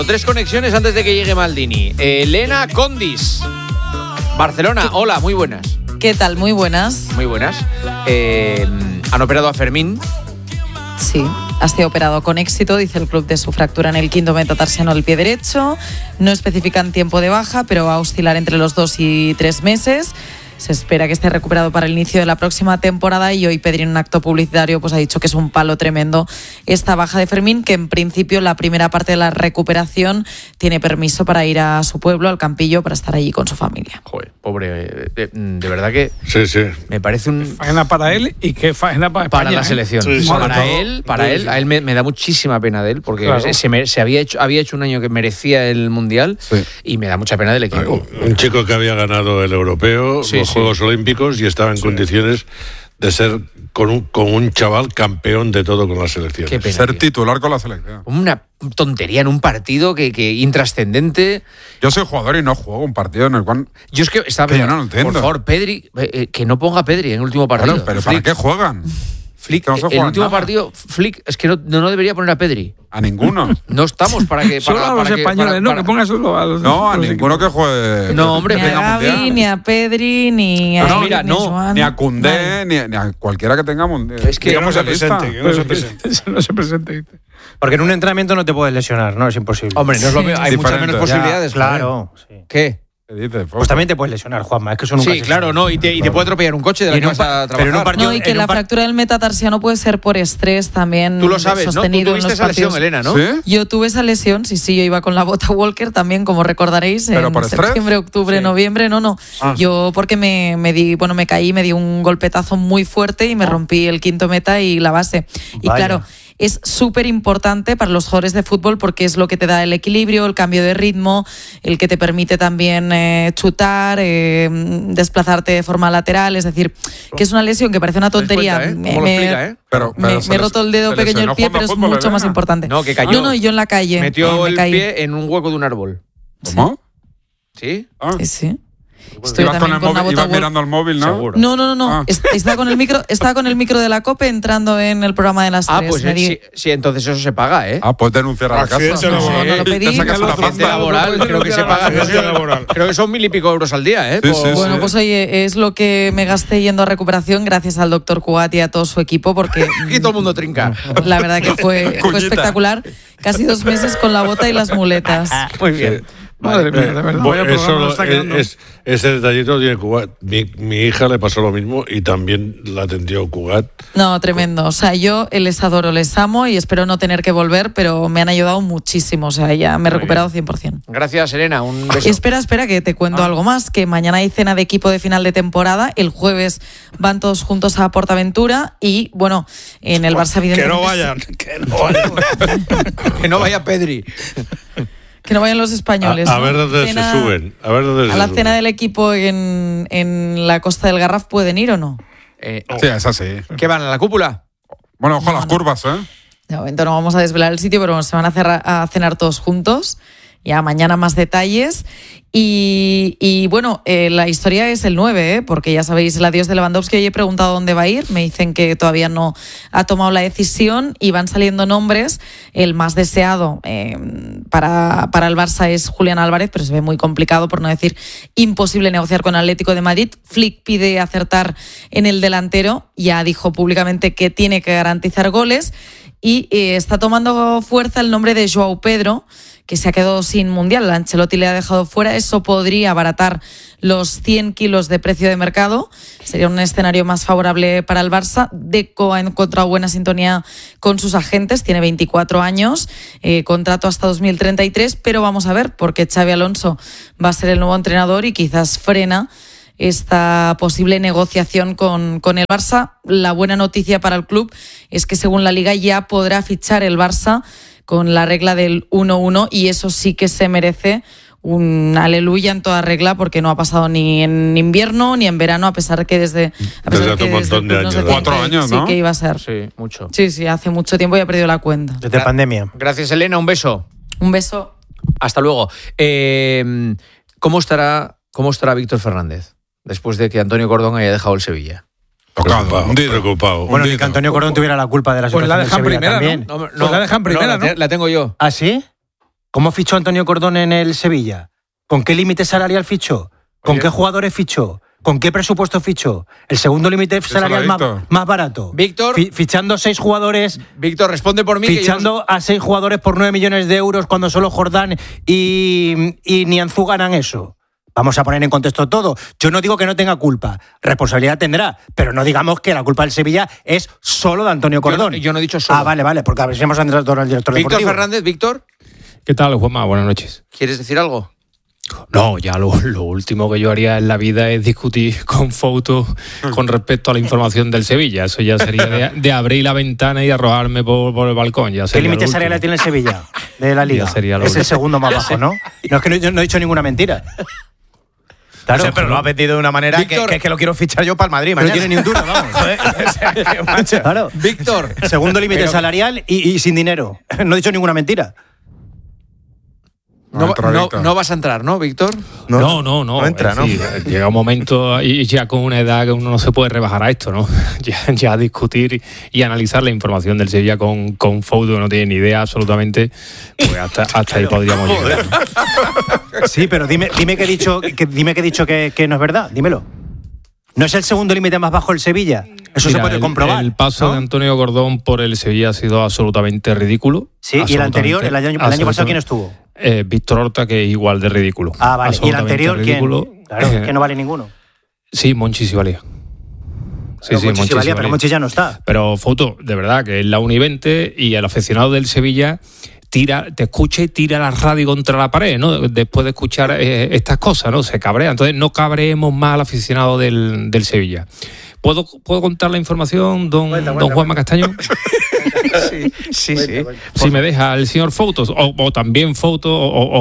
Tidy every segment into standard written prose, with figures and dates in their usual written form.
3 conexiones antes de que llegue Maldini. Elena Condis, Barcelona. Hola, muy buenas. ¿Qué tal? Muy buenas. Muy buenas. Han operado a Fermín. Sí, ha sido operado con éxito, dice el club, de su fractura en el quinto metatarsiano del pie derecho. No especifican tiempo de baja, pero va a oscilar entre los 2 y 3 meses. Se espera que esté recuperado para el inicio de la próxima temporada y hoy Pedri, en un acto publicitario, pues ha dicho que es un palo tremendo esta baja de Fermín, que en principio la primera parte de la recuperación tiene permiso para ir a su pueblo, al Campillo, para estar allí con su familia. Joder, pobre, de verdad que sí. Me parece un... Faena para él y qué faena para España. Para la selección. Sí, A él me da muchísima pena de él, porque claro, había hecho un año que merecía el Mundial, sí, y me da mucha pena del equipo. Un chico que había ganado el europeo, sí, los Juegos Olímpicos, y estaba en condiciones de ser con un chaval campeón de todo con la selección. Qué pena, ser titular con la selección. Una tontería en un partido que intrascendente. Yo soy jugador y no juego un partido en el cual... Yo es que estaba yo no lo entiendo. Por favor, Pedri, que no ponga a Pedri en el último partido. Claro, pero ¿para qué juegan? Flick, no el último partido, Flick, es que no debería poner a Pedri. A ninguno. No estamos para que... Solo a los españoles, que ponga solo a los... No, a ninguno que juegue... No, hombre, ni a Gavi, ni a Pedri, ni a... Mira, ni a Koundé, ni a cualquiera que tenga mundial. Es que no se presente, que no se presente. No se presente. Porque en un entrenamiento no te puedes lesionar, ¿no? Es imposible. Hombre, no es lo hay muchas menos posibilidades. Ya, claro. Sí. ¿Qué? Pues también te puedes lesionar, Juanma. Es que eso nunca. Sí, claro, no. Y te puede atropellar un coche de la que vas a trabajar. No, y que la fractura del metatarsiano puede ser por estrés también. Tú lo sabes, ¿no? Tú tuviste esa lesión, Elena, ¿no? ¿Sí? Yo tuve esa lesión, sí, yo iba con la bota Walker también, como recordaréis, en septiembre, octubre, noviembre, no. Yo porque me caí, me di un golpetazo muy fuerte y me rompí el quinto meta y la base. Y claro, es súper importante para los jugadores de fútbol porque es lo que te da el equilibrio, el cambio de ritmo, el que te permite también chutar, desplazarte de forma lateral. Es decir, que es una lesión que parece una tontería. Me he roto el dedo pequeño del pie, pero es mucho más importante. No, que cayó. No, yo en la calle. Metió el pie en un hueco de un árbol. ¿Cómo? ¿Sí? Sí. Ibas con el móvil, ibas mirando el móvil, ¿no? Seguro. No. Estaba con el micro de la COPE entrando en el programa de las 3. Pues sí, entonces eso se paga, ¿eh? Puedes denunciar a la casa. No lo pedí. Te sacas una pasta laboral, creo que se paga. Creo que son 1.000 y pico euros al día, ¿eh? Bueno, pues oye, es lo que me gasté yendo a recuperación gracias al doctor Cugat y a todo su equipo, porque aquí todo el mundo trinca. La verdad que fue espectacular. Casi 2 meses con la bota y las muletas. Muy bien. Madre mía, de verdad. Ese detallito tiene Cugat. Mi hija le pasó lo mismo y también la atendió Cugat. No, tremendo. O sea, yo les adoro, les amo y espero no tener que volver, pero me han ayudado muchísimo. O sea, ya me he recuperado 100%. Gracias, Elena. Un beso. Espera, que te cuento algo más. Que mañana hay cena de equipo de final de temporada. El jueves van todos juntos a Portaventura y, bueno, en el Barça, evidentemente... Que no vayan. Que no vaya Pedri. Que no vayan los españoles. A ver dónde se suben. A la cena del equipo en la Costa del Garraf, ¿pueden ir o no? Sí, es así. ¿Qué van, a la cúpula? Bueno, ojo a las curvas, ¿eh? De momento no vamos a desvelar el sitio, pero se van a cenar todos juntos. Ya mañana más detalles. Y bueno, la historia es el 9, porque ya sabéis, el adiós de Lewandowski. Hoy he preguntado dónde va a ir. Me dicen que todavía no ha tomado la decisión y van saliendo nombres. El más deseado para el Barça es Julián Álvarez, pero se ve muy complicado, por no decir imposible, negociar con Atlético de Madrid. Flick pide acertar en el delantero. Ya dijo públicamente que tiene que garantizar goles. Y está tomando fuerza el nombre de Joao Pedro, que se ha quedado sin Mundial. Ancelotti le ha dejado fuera. Eso podría abaratar los 100 kilos de precio de mercado. Sería un escenario más favorable para el Barça. Deco ha encontrado buena sintonía con sus agentes. Tiene 24 años, contrato hasta 2033. Pero vamos a ver, porque Xabi Alonso va a ser el nuevo entrenador y quizás frena esta posible negociación con el Barça. La buena noticia para el club es que según la Liga ya podrá fichar el Barça con la regla del 1-1 y eso sí que se merece un aleluya en toda regla, porque no ha pasado ni en invierno ni en verano, a pesar que desde hace un montón de años. 4 años, ¿no? Sí, que iba a ser. Sí, mucho. Sí, hace mucho tiempo y ha perdido la cuenta. Desde pandemia. Gracias, Elena, un beso. Un beso. Hasta luego. ¿Cómo estará Víctor Fernández después de que Antonio Cordón haya dejado el Sevilla? Preocupado. Bueno, ni que Antonio Cordón tuviera la culpa de la Pues situación la dejan del Sevilla primera, también. ¿no? Pues la dejan primera, ¿no? La tengo yo. ¿Ah, sí? ¿Cómo fichó Antonio Cordón en el Sevilla? ¿Con qué límite salarial fichó? ¿Con qué jugadores fichó? ¿Con qué presupuesto fichó? El segundo límite salarial más barato. Víctor. Fichando 6 jugadores. Víctor, responde por mí. Fichando a 6 jugadores por 9 millones de euros cuando solo Jordán y Nianzú ganan eso. Vamos a poner en contexto todo. Yo no digo que no tenga culpa. Responsabilidad tendrá. Pero no digamos que la culpa del Sevilla es solo de Antonio Cordón. Yo no he dicho solo. Ah, vale. Porque a ver si hemos entrado al director deportivo. Víctor Fernández, Víctor. ¿Qué tal, Juanma? Buenas noches. ¿Quieres decir algo? No, ya lo último que yo haría en la vida es discutir con Fouto con respecto a la información del Sevilla. Eso ya sería de abrir la ventana y arrojarme por el balcón. Ya ¿Qué límite salarial tiene el Sevilla de la Liga? Es el segundo más bajo, ¿no? No es que yo no he dicho ninguna mentira. Claro, pero lo ha vendido de una manera Víctor, que lo quiero fichar yo para el Madrid. No tiene ni un duro, vamos. Claro. Víctor. Segundo límite salarial y sin dinero. No he dicho ninguna mentira. No vas a entrar, ¿no, Víctor? No entra, ¿no? Llega un momento y ya con una edad que uno no se puede rebajar a esto, ¿no? Ya discutir y analizar la información del Sevilla con Fouto, no tiene ni idea absolutamente, pues hasta ahí podríamos llegar. Sí, pero dime que he dicho que no es verdad, dímelo. ¿No es el segundo límite más bajo el Sevilla? Eso se puede comprobar. El paso de Antonio Cordón por el Sevilla ha sido absolutamente ridículo. Sí, y el anterior, el año pasado, ¿quién estuvo? Víctor Horta, que es igual de ridículo. Ah, vale. ¿Y el anterior ridículo. ¿Quién? Claro, que no vale ninguno. Sí, Monchi sí valía. Sí, Monchi sí valía, pero Monchi ya no está. Pero Fouto, de verdad, que es la 1:20 y el aficionado del Sevilla te escucha y tira la radio contra la pared, ¿no? Después de escuchar estas cosas, ¿no? Se cabrea. Entonces no cabreemos más al aficionado del Sevilla. ¿Puedo contar la información, don Juanma Castaño? Sí. Si me deja el señor Fouto, o también Fouto,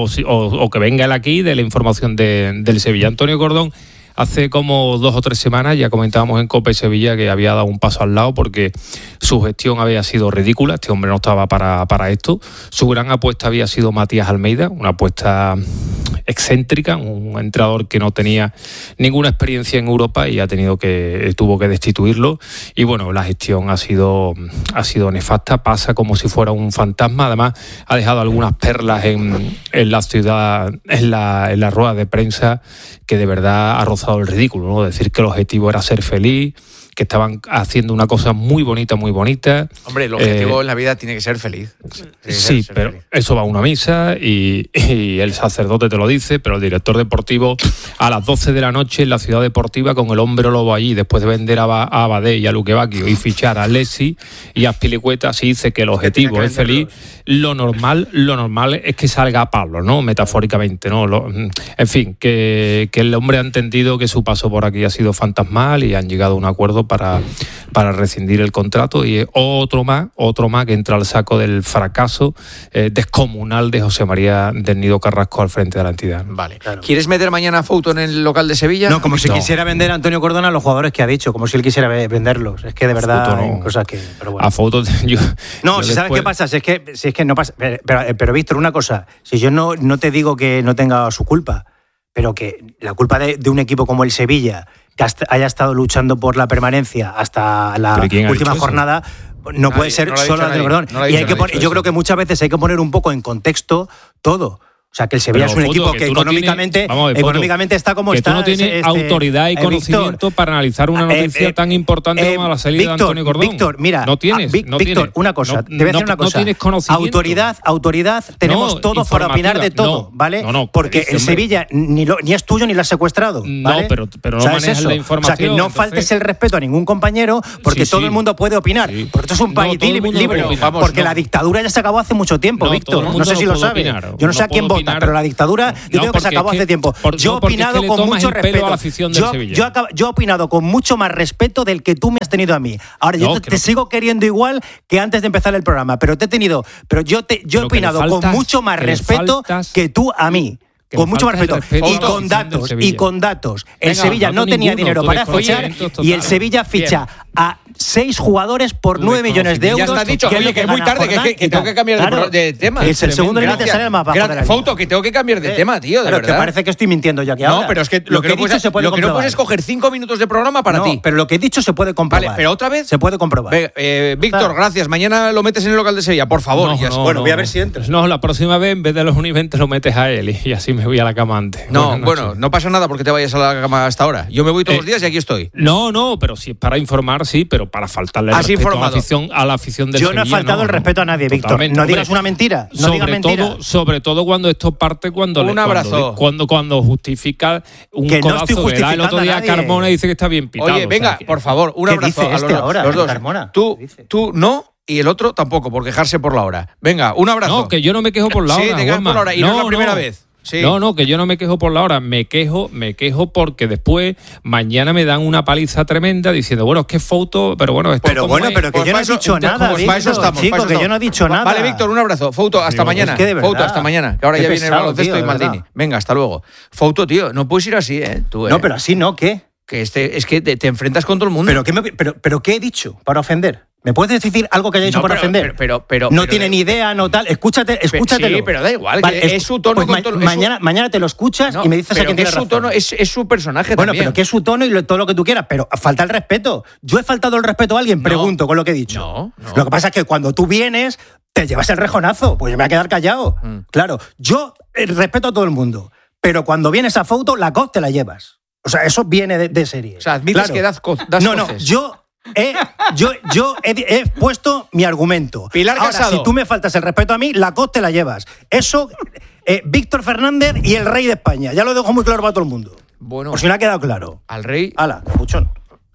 o que venga él aquí de la información del Sevilla. Antonio Cordón, hace como 2 o 3 semanas ya comentábamos en COPE Sevilla que había dado un paso al lado porque su gestión había sido ridícula. Este hombre no estaba para esto. Su gran apuesta había sido Matías Almeida, una apuesta excéntrica, un entrenador que no tenía ninguna experiencia en Europa y tuvo que destituirlo. Y bueno, la gestión ha sido nefasta, pasa como si fuera un fantasma. Además, ha dejado algunas perlas en la ciudad, en la rueda de prensa, que de verdad ha rozado el ridículo, ¿no? Decir que el objetivo era ser feliz, que estaban haciendo una cosa muy bonita. Hombre, el objetivo en la vida tiene que ser feliz. Sí, pero feliz. Eso va a una misa y el sacerdote te lo dice, pero el director deportivo a las 12 de la noche en la ciudad deportiva con el hombre lobo allí, después de vender a Abadé y a Luque Bacchio y fichar a Lessi y a Spilicueta, si dice que el objetivo es feliz, lo normal es que salga a Pablo, ¿no? Metafóricamente, ¿no? En fin, que el hombre ha entendido que su paso por aquí ha sido fantasmal y han llegado a un acuerdo para rescindir el contrato, y es otro más que entra al saco del fracaso descomunal de José María del Nido Carrasco al frente de la entidad. Vale. Claro. ¿Quieres meter mañana a Fouto en el local de Sevilla? No, como si quisiera vender a Antonio Cordón a los jugadores que ha dicho, como si él quisiera venderlos. Es que de verdad hay cosas que... Pero bueno. A Fouto... ¿sabes qué pasa? Si es que no pasa... Pero Víctor, una cosa, si yo no te digo que no tenga su culpa, pero que la culpa de un equipo como el Sevilla, que haya estado luchando por la permanencia hasta la última jornada, no puede ser solo Antonio Cordón. Y yo creo que muchas veces hay que poner un poco en contexto todo. O sea, que el Sevilla es un equipo que económicamente está como está. Que tú no tienes autoridad y conocimiento Víctor, para analizar una noticia tan importante como la salida de Antonio Cordón. Víctor, mira, no tienes. Víctor, una cosa, te voy a decir una cosa. No tienes conocimiento. Autoridad tenemos todos para opinar de todo, ¿vale? Porque el Sevilla ni es tuyo ni lo has secuestrado, ¿vale? No, pero no manejas la información. O sea, que no faltes el respeto a ningún compañero, porque todo el mundo puede opinar. Porque esto es un país libre. Porque la dictadura ya se acabó hace mucho tiempo, Víctor. No sé si lo sabes. Yo no sé a quién vota, pero la dictadura yo digo que se acabó hace tiempo. Yo he opinado con mucho respeto. Yo he opinado con mucho más respeto del que tú me has tenido a mí. Ahora, yo te sigo queriendo igual que antes de empezar el programa, pero yo he opinado con mucho más respeto que tú a mí. Con mucho más respeto. Y con datos. El Sevilla no tenía dinero para fichar y el Sevilla ficha a 6 jugadores por 9 millones de euros. Ya está dicho, oye, que es muy tarde, que tengo que cambiar de tema. Es el segundo límite sale más bajo de la liga. Fouto, que tengo que cambiar de tema, tío, de verdad. Que parece que estoy mintiendo ya que ahora. No, pero es que lo que no puedes es coger 5 minutos de programa para ti. Pero lo que he dicho se puede comprobar. Vale, pero otra vez. Se puede comprobar. Víctor, gracias. Mañana lo metes en el local de Sevilla, por favor. Bueno, voy a ver si entras. No, la próxima vez en vez de los 1:20 lo metes a él y así me voy a la cama antes. Bueno, no pasa nada porque te vayas a la cama hasta ahora. Yo me voy todos los días y aquí estoy. No, pero sí, para informar, sí, pero para faltarle el respeto a la afición del Sevilla. Yo no he faltado el respeto a nadie, Víctor. No digas una mentira. No digas mentira. Sobre todo cuando esto parte, cuando justifica un que codazo. No estoy justificando el otro día Carmona dice que está bien pitado. Oye, venga, por favor, un abrazo a los dos. Carmona? Tú no. Y el otro tampoco, por quejarse por la hora. Venga, un abrazo. No, que yo no me quejo por la hora. Sí, te quejas por la hora. Y no es la primera vez. Sí. No, que yo no me quejo por la hora, me quejo porque después mañana me dan una paliza tremenda diciendo, bueno, es que Fouto, pero bueno, esto pero que yo no he dicho nada, chicos, que yo no he dicho nada. Vale, Víctor, un abrazo. Fouto, hasta mañana. Es que de verdad, Fouto, hasta mañana, que ahora ya viene el baloncesto y Maldini. Venga, hasta luego. Fouto, tío, no puedes ir así, tú, No, pero así no, ¿qué? Que es que te enfrentas con todo el mundo. Pero ¿qué he dicho para ofender? ¿Me puedes decir algo que haya dicho para ofender? No tiene ni idea, no tal. Escúchatelo. Sí, pero da igual, vale, es su tono. Pues mañana te lo escuchas y me dices a quién tiene razón. Tono, es su personaje bueno, también. Pero que es su tono y todo lo que tú quieras, pero falta el respeto. ¿Yo he faltado el respeto a alguien? Pregunto con lo que he dicho. No. Lo que pasa es que cuando tú vienes, te llevas el rejonazo. Pues yo me voy a quedar callado. Claro, yo respeto a todo el mundo, pero cuando vienes a Fouto, la coz te la llevas. O sea, eso viene de serie. O sea, admites que das coces. No, yo he puesto mi argumento. Pilar Ahora, Casado. si tú me faltas el respeto a mí, la coz te la llevas. Eso, Víctor Fernández y el rey de España. Ya lo dejo muy claro para todo el mundo. Bueno. Por si no ha quedado claro. Al rey. Hala, capuchón.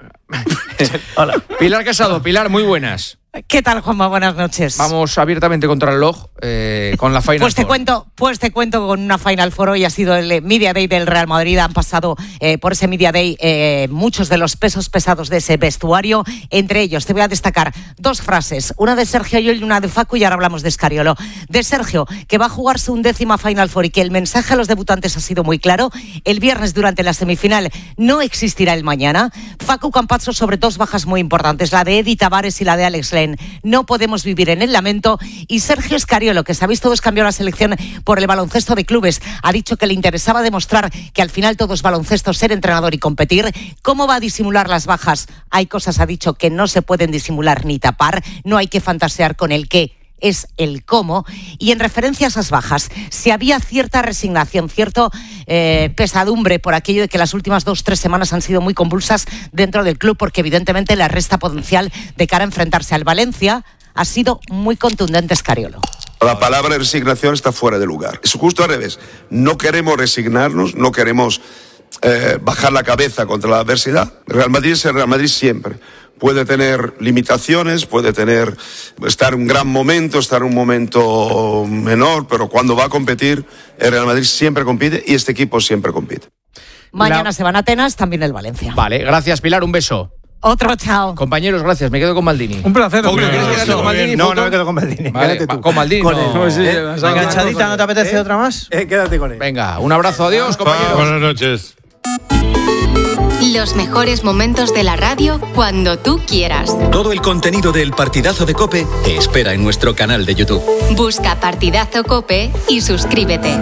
Pilar Casado, Pilar, muy buenas. ¿Qué tal, Juanma? Buenas noches. Vamos abiertamente contra el reloj con la Final Four. Pues te cuento con una Final Four. Hoy ha sido el Media Day del Real Madrid. Han pasado por ese Media Day muchos de los pesos pesados de ese vestuario. Entre ellos te voy a destacar 2 frases. Una de Sergio Llull y una de Facu, y ahora hablamos de Scariolo. De Sergio, que va a jugarse 11ª Final Four y que el mensaje a los debutantes ha sido muy claro. El viernes durante la semifinal no existirá el mañana. Facu Campazzo sobre 2 bajas muy importantes, la de Eddie Tavares y la de Alex Len. No podemos vivir en el lamento. Y Sergio Scariolo, que sabéis todos cambió la selección por el baloncesto de clubes, ha dicho que le interesaba demostrar que al final todo es baloncesto, ser entrenador y competir. ¿Cómo va a disimular las bajas? Hay cosas, ha dicho, que no se pueden disimular ni tapar. No hay que fantasear con el qué, es el cómo. Y en referencia a esas bajas, si había cierta resignación, cierto pesadumbre por aquello de que las últimas 2-3 semanas han sido muy convulsas dentro del club, porque evidentemente le resta potencial de cara a enfrentarse al Valencia, ha sido muy contundente Scariolo. La palabra resignación está fuera de lugar. Es justo al revés. No queremos resignarnos, no queremos bajar la cabeza contra la adversidad. Real Madrid es el Real Madrid siempre. Puede tener limitaciones, puede estar en un gran momento, estar en un momento menor, pero cuando va a competir, el Real Madrid siempre compite y este equipo siempre compite. Mañana se van a Atenas, también el Valencia. Vale, gracias Pilar, un beso. Otro, chao. Compañeros, gracias, me quedo con Maldini. Un placer. ¿Quieres quedarte con Maldini? No me quedo con Maldini. Vale, con Maldini no. Enganchadita, ¿no te apetece otra más? Quédate con él. Venga, un abrazo, adiós, compañeros. Buenas noches. Los mejores momentos de la radio cuando tú quieras. Todo el contenido del Partidazo de COPE te espera en nuestro canal de YouTube. Busca Partidazo COPE y suscríbete.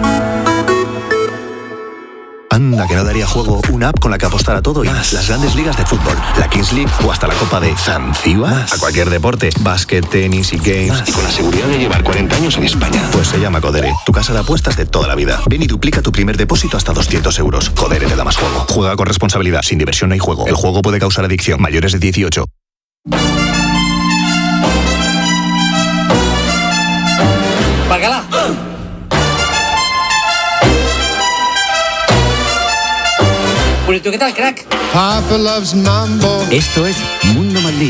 Anda, que no daría juego una app con la que apostar a todo y más. Las grandes ligas de fútbol, la Kings League o hasta la Copa de Zanzíbar. A cualquier deporte, básquet, tenis y games. Más. Y con la seguridad de llevar 40 años en España. Pues se llama Codere, tu casa de apuestas de toda la vida. Ven y duplica tu primer depósito hasta 200 euros. Codere te da más juego. Juega con responsabilidad, sin diversión no hay juego. El juego puede causar adicción. Mayores de 18. ¡Bacala! ¿Qué tal, crack? Papa loves mambo. Esto es Mundo Maldini.